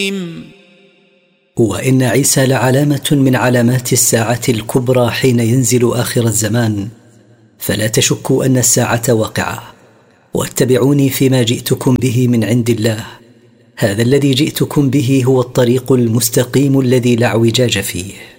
وإن عيسى لعلامة من علامات الساعة الكبرى حين ينزل آخر الزمان، فلا تشكوا أن الساعة واقعة، واتبعوني فيما جئتكم به من عند الله. هذا الذي جئتكم به هو الطريق المستقيم الذي لا اعوجاج فيه.